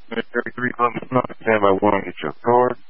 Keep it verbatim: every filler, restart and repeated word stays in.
thirty-three Columbus North, stand by one, get your card.